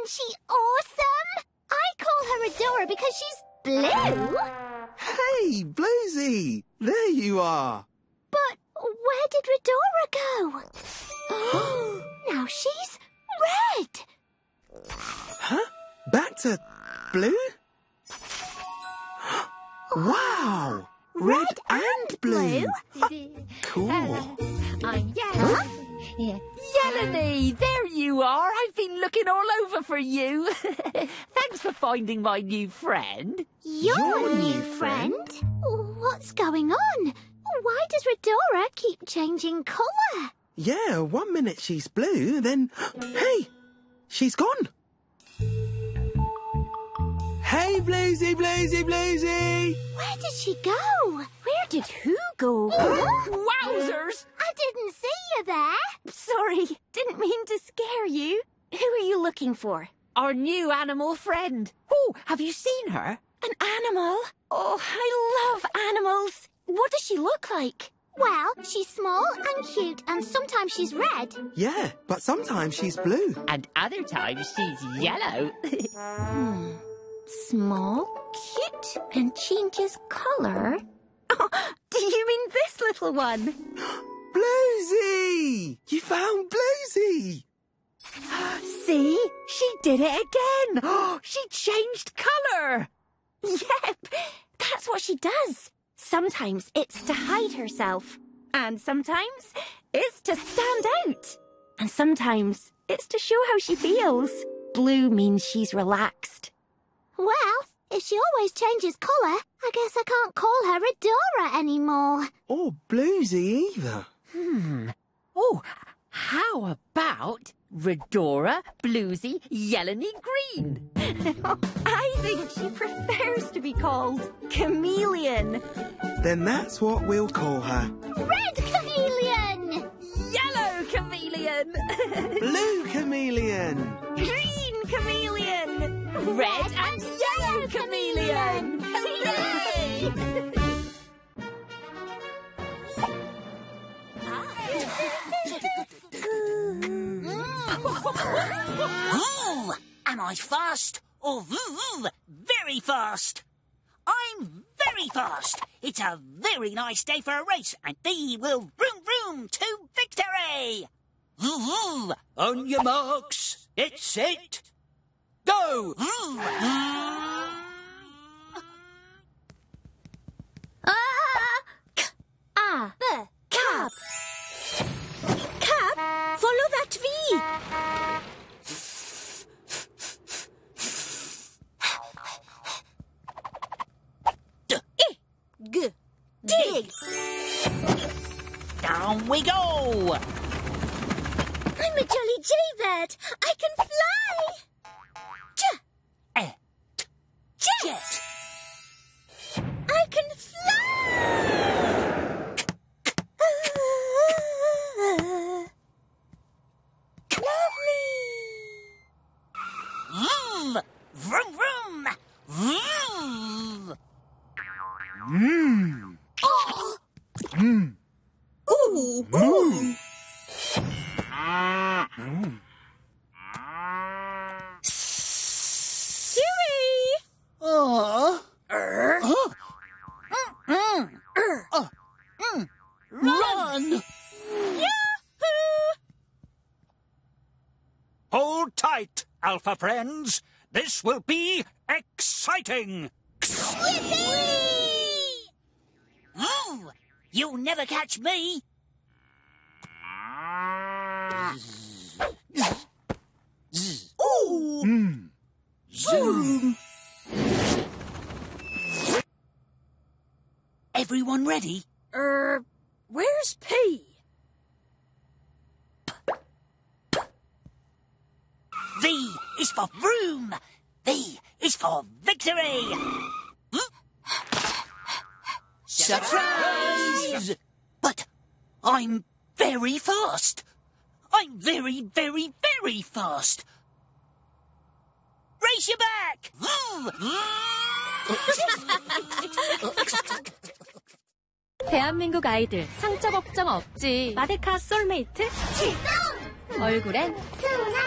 she awesome? I call her Redora because she's blue. Hey, Bluesy! There you are. But where did Redora go? Now she's red. Huh? Back to blue? Wow! Red and blue. Cool. I'm Yellow. Yellow, there you are. I've been looking all over for you. Thanks for finding my new friend. Your new friend? What's going on? Why does Redora keep changing colour? Yeah, 1 minute she's blue, then... Hey! She's gone! Hey, Bluesy, Bluesy, Bluesy! Where did she go? Where did who go? Wowzers! I didn't see you there. Sorry, didn't mean to scare you. Who are you looking for? Our new animal friend. Oh, have you seen her? An animal? Oh, I love animals. What does she look like? Well, she's small and cute, and sometimes she's red. Yeah, but sometimes she's blue. And other times she's yellow. Small, cute, and changes colour. Oh, do you mean this little one? Bluesy! You found Bluesy! See? She did it again! Oh, she changed colour! Yep, that's what she does. Sometimes it's to hide herself. And sometimes it's to stand out. And sometimes it's to show how she feels. Blue means she's relaxed. Well, if she always changes colour, I guess I can't call her Redora anymore. Or Bluesy either. Oh, how about Redora, Bluesy, Yellowy Green? I think she prefers to be called Chameleon. Then that's what we'll call her. Red Chameleon! Yellow Chameleon! Blue Chameleon! Green Chameleon! Red and Yellow Chameleon! Hooray! Ooh, am I fast? Or very fast? I'm very fast. It's a very nice day for a race, and we will vroom vroom to victory. On your marks, get set, go. Cab! Cab, follow that V! Dig! Down we go. I'm a jolly jaybird! I can fly! Jet! I can fly! Lovely! Vroom vroom. Ooh! Run! Hold tight, Alpha friends. This will be exciting. Ooh, you'll never catch me. Zoom. Everyone ready? Where's P? V is for vroom. V is for victory. Surprise! But I'm very fast. I'm very, very, very fast. Race you back! 대한민국 아이들 상처 걱정 없지. 마데카 솔메이트 출동! 얼굴엔 순한